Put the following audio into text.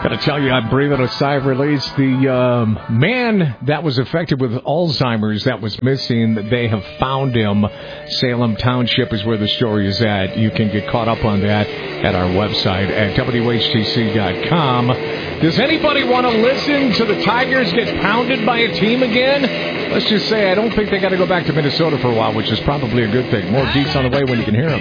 Gotta tell you, I'm breathing a sigh of release. The man that was affected with Alzheimer's that was missing, they have found him. Salem Township is where the story is at. You can get caught up on that at our website at WHTC.com. Does anybody want to listen to the Tigers get pounded by a team again? Let's just say I don't think they got to go back to Minnesota for a while, which is probably a good thing. More deets on the way when you can hear them.